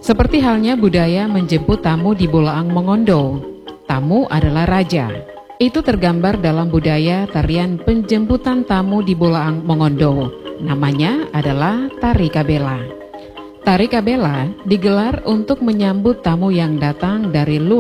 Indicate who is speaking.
Speaker 1: Seperti halnya budaya menjemput tamu di Bolaang Mongondo. Tamu adalah raja. Itu tergambar dalam budaya tarian penjemputan tamu di Bolaang Mongondo. Namanya adalah Tari Kabela. Tari Kabela digelar untuk menyambut tamu yang datang dari luar